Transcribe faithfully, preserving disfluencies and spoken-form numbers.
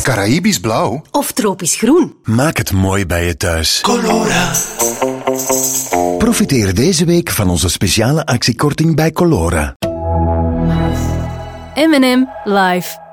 Caraïbisch blauw. Of tropisch groen. Maak het mooi bij je thuis. Colora. Profiteer deze week van onze speciale actiekorting bij Colora. M en M live.